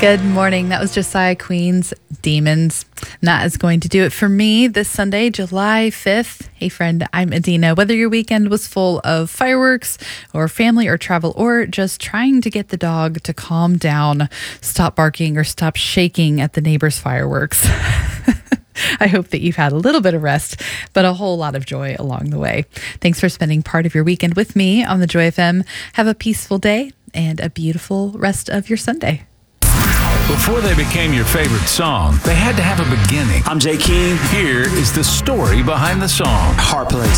Good morning. That was Josiah Queen's Demons. And that is going to do it for me this Sunday, July 5th. Hey, friend, I'm Adina. Whether your weekend was full of fireworks or family or travel or just trying to get the dog to calm down, stop barking, or stop shaking at the neighbor's fireworks. I hope that you've had a little bit of rest, but a whole lot of joy along the way. Thanks for spending part of your weekend with me on the Joy FM. Have a peaceful day and a beautiful rest of your Sunday. Before they became your favorite song, they had to have a beginning. I'm Jay King. Here is the story behind the song. Heart Place.